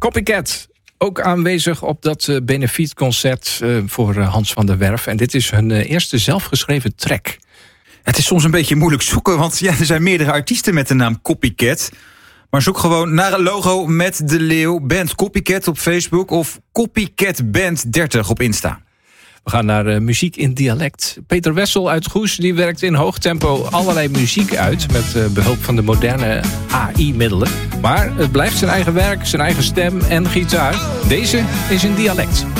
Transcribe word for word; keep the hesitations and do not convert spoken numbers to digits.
Copycat, ook aanwezig op dat uh, benefietconcert uh, voor uh, Hans van der Werf. En dit is hun uh, eerste zelfgeschreven track. Het is soms een beetje moeilijk zoeken, want ja, er zijn meerdere artiesten met de naam Copycat. Maar zoek gewoon naar een logo met de leeuw, band Copycat op Facebook of Copycat Band dertig op Insta. We gaan naar uh, muziek in dialect. Peter Wessel uit Goes die werkt in hoog tempo allerlei muziek uit met uh, behulp van de moderne A I-middelen. Maar het blijft zijn eigen werk, zijn eigen stem en gitaar. Deze is in dialect.